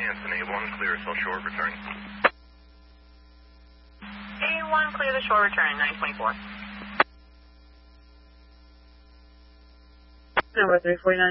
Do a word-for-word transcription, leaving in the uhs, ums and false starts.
Anthony, one clear, so short return. A one, clear the shore return, nine twenty-four. Number three forty-nine.